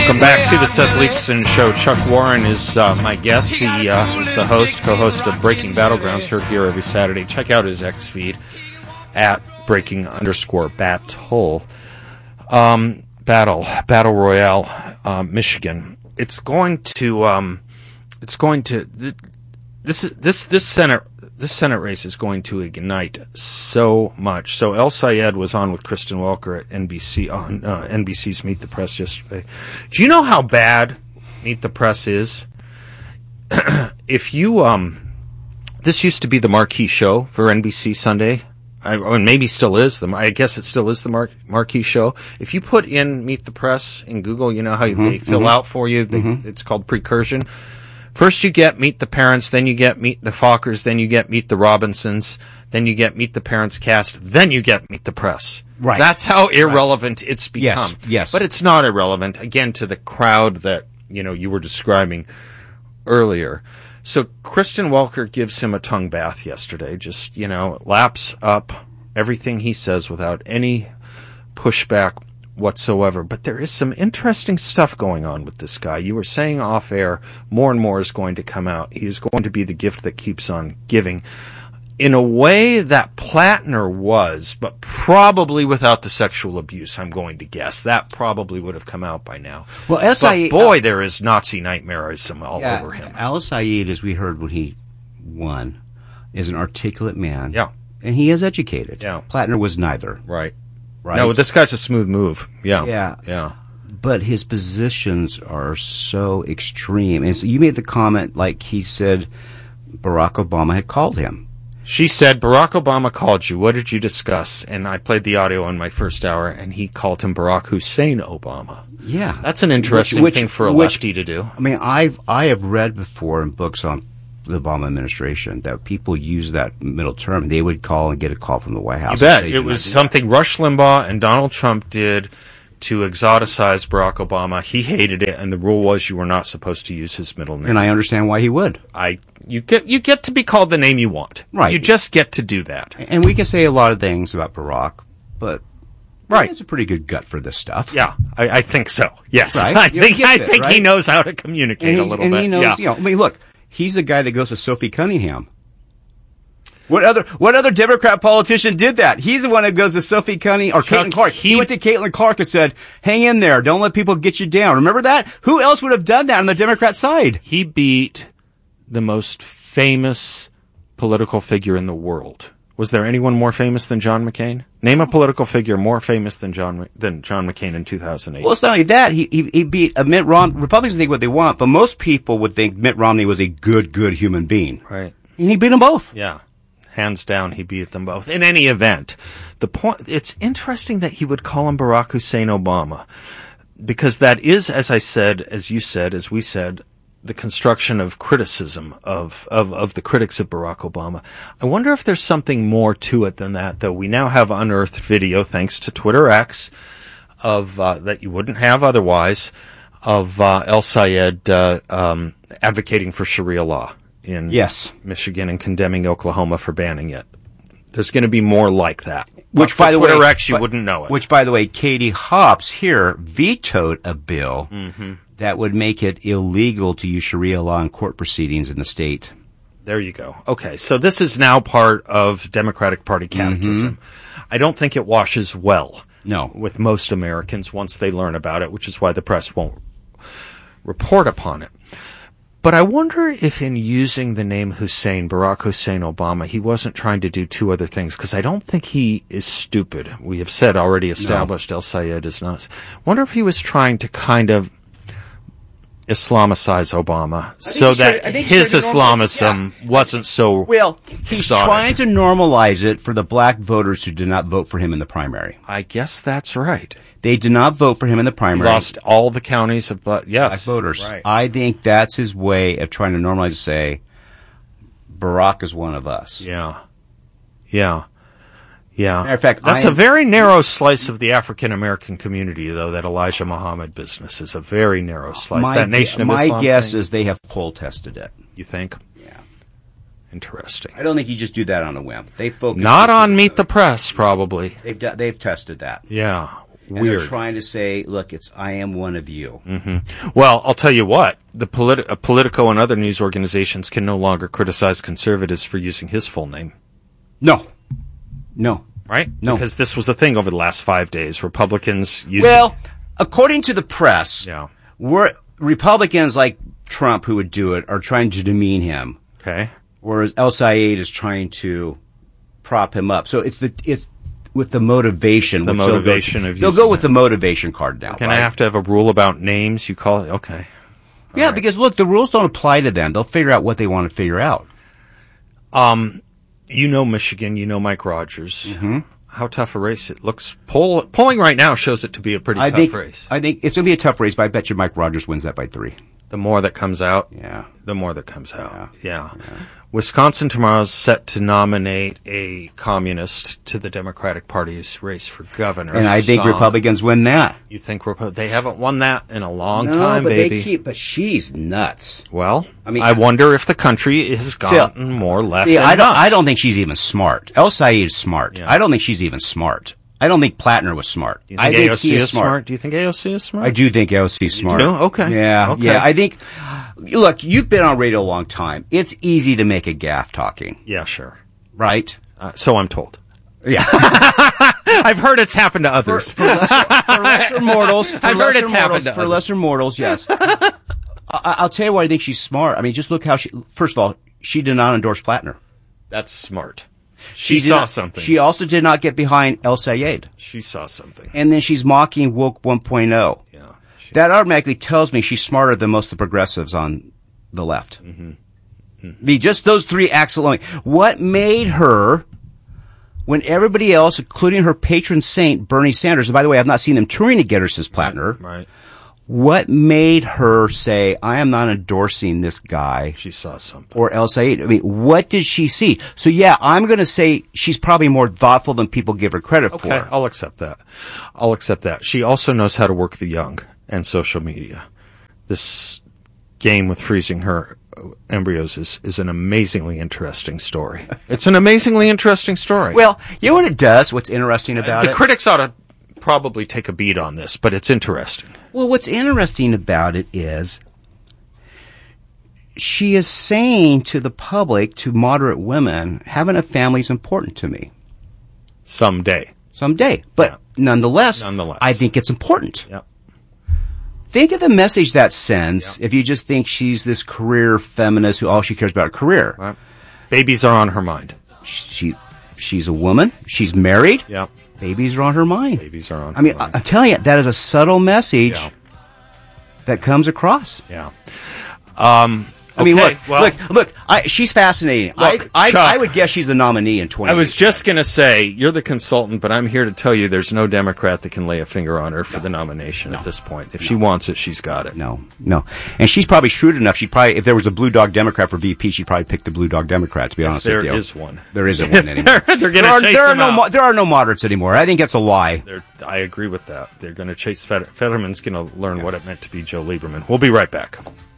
Welcome back to the Seth Leekson Show. Chuck Warren is my guest. He is the co-host of Breaking Battlegrounds, heard here every Saturday. Check out his X feed at breaking_battle. Battle Royale, Michigan. This Senate race is going to ignite so much. So El Sayed was on with Kristen Welker at NBC on NBC's Meet the Press yesterday. Do you know how bad Meet the Press is? If you this used to be the marquee show for NBC Sunday. And maybe still is. I guess it still is the marquee show. If you put in Meet the Press in Google, you know how they fill out for you. It's called Precursion. First you get Meet the Parents, then you get Meet the Fockers, then you get Meet the Robinsons, then you get Meet the Parents cast, then you get Meet the Press. Right. That's how irrelevant it's become. Yes. But it's not irrelevant, again, to the crowd that, you were describing earlier. So Kristen Welker gives him a tongue bath yesterday, just, laps up everything he says without any pushback whatsoever. But there is some interesting stuff going on with this guy. You were saying off air, more and more is going to come out. He is going to be the gift that keeps on giving. In a way that Plattner was, but probably without the sexual abuse, I'm going to guess. That probably would have come out by now. Well, but boy, there is Nazi nightmarism all over him. Al Sayed, as we heard when he won, is an articulate man. Yeah. And he is educated. Yeah. Plattner was neither. Right. No, this guy's a smooth move. Yeah. But his positions are so extreme. And so you made the comment, like he said Barack Obama had called him. She said, Barack Obama called you. What did you discuss? And I played the audio on my first hour, and he called him Barack Hussein Obama. Yeah. That's an interesting thing for a lefty to do. I mean, I have read before in books on the Obama administration that people use that middle term. They would call and get a call from the White House. You bet. It was something Rush Limbaugh and Donald Trump did to exoticize Barack Obama. He hated it, and the rule was you were not supposed to use his middle name. And I understand why he would. You get to be called the name you want. Right. You just get to do that. And we can say a lot of things about Barack, but right. He has a pretty good gut for this stuff. Yeah, I think so. Yes. Right? I think he knows how to communicate a little bit. And he knows, I mean, look, he's the guy that goes to Sophie Cunningham. What other Democrat politician did that? He's the one that goes to Sophie Cunningham or Caitlin Clark. He went to Caitlin Clark and said, hang in there. Don't let people get you down. Remember that? Who else would have done that on the Democrat side? He beat the most famous political figure in the world. Was there anyone more famous than John McCain? Name a political figure more famous than John McCain in 2008. Well, it's not only that. He beat Mitt Romney. Republicans think what they want, but most people would think Mitt Romney was a good human being. Right. And he beat them both. Yeah. Hands down, he beat them both. In any event, it's interesting that he would call him Barack Hussein Obama, because that is, as I said, as you said, as we said, the construction of criticism of the critics of Barack Obama. I wonder if there's something more to it than that, though. We now have unearthed video, thanks to Twitter X, of that you wouldn't have otherwise, of El Sayed advocating for Sharia law in Michigan and condemning Oklahoma for banning it. There's going to be more like that. Which, by the way, Twitter X, you wouldn't know it. Which, by the way, Katie Hobbs here vetoed a bill that would make it illegal to use Sharia law in court proceedings in the state. There you go. Okay, so this is now part of Democratic Party catechism. I don't think it washes well with most Americans once they learn about it, which is why the press won't report upon it. But I wonder if in using the name Barack Hussein Obama, he wasn't trying to do two other things, because I don't think he is stupid. We have said already established El Sayed is not. I wonder if he was trying to kind of Islamicize Obama so that his Islamism wasn't so he's exotic. Trying to normalize it for the black voters who did not vote for him in the primary. I guess that's right. They did not vote for him in the primary. He lost all the counties of black voters. Right. I think that's his way of trying to normalize to say, Barack is one of us. Yeah. Matter of fact, that's a very narrow slice of the African American community, though. That Elijah Muhammad business is a very narrow slice. That Nation of Islam. My guess is they have poll tested it. You think? Yeah. Interesting. I don't think you just do that on a whim. They focus. Not on Meet the Press, probably. They've tested that. Yeah. And they're trying to say, look, I am one of you. Mm-hmm. Well, I'll tell you what, the Politico and other news organizations can no longer criticize conservatives for using his full name. No. Right? No. Because this was a thing over the last 5 days. Republicans using... Well, according to the press, yeah. Republicans like Trump who would do it are trying to demean him. Okay. Whereas El Sayed is trying to prop him up. So it's with the motivation. It's the motivation of they'll go with the motivation card now. Can I have to have a rule about names? You call it? Okay. Yeah, right. Because look, the rules don't apply to them. They'll figure out what they want to figure out. You know Michigan. You know Mike Rogers. Mm-hmm. How tough a race it looks. Polling right now shows it to be a pretty tough race. I think it's going to be a tough race, but I bet you Mike Rogers wins that by 3. The more that comes out. Yeah. The more that comes out. Yeah. Wisconsin tomorrow is set to nominate a communist to the Democratic Party's race for governor. And I think Republicans win that. You think they haven't won that in a long time, baby? But she's nuts. Well, I wonder if the country has gotten more left than I don't think she's even smart. El Sayed is smart. Yeah. I don't think she's even smart. I don't think Plattner was smart. Do you think AOC is smart? Do you think AOC is smart? I do think AOC is smart. You do? Okay. Yeah. Okay. Yeah. I think, look, you've been on radio a long time. It's easy to make a gaffe talking. Yeah, sure. Right? So I'm told. Yeah. I've heard it's happened to others. For lesser mortals. I've heard it's happened to others. For lesser mortals, yes. I'll tell you why I think she's smart. I mean, just look how first of all, she did not endorse Plattner. That's smart. She saw something. She also did not get behind El Sayed. She saw something. And then she's mocking Woke 1.0. Yeah. That automatically tells me she's smarter than most of the progressives on the left. Mm-hmm. Mm-hmm. I mean, just those 3 acts alone. What made her, when everybody else, including her patron saint, Bernie Sanders, and by the way, I've not seen them touring together since Plattner. Right. What made her say, I am not endorsing this guy? She saw something. Or El Sayed. I mean, what did she see? So yeah, I'm going to say she's probably more thoughtful than people give her credit for. Okay, I'll accept that. She also knows how to work the young and social media. This game with freezing her embryos is an amazingly interesting story. It's an amazingly interesting story. Well, you know what it does? What's interesting about it? The critics ought to probably take a beat on this, but it's interesting. Well, what's interesting about it is she is saying to the public, to moderate women, having a family is important to me. Someday. But nonetheless, I think it's important. Yep. Think of the message that sends if you just think she's this career feminist who all she cares about is career. Right. Babies are on her mind. She's a woman. She's married. Yep. Babies are on her mind. I mean, I'm telling you, that is a subtle message that comes across. Yeah. I mean, look. She's fascinating. I would guess she's the nominee in 20. I was just going to say, you're the consultant, but I'm here to tell you there's no Democrat that can lay a finger on her for the nomination at this point. If she wants it, she's got it. No. And she's probably shrewd enough. If there was a blue dog Democrat for VP, she'd probably pick the blue dog Democrat, to be honest with you. There is one. There isn't one anymore. There are no moderates anymore. I think that's a lie. I agree with that. They're going to chase Fetterman's going to learn what it meant to be Joe Lieberman. We'll be right back.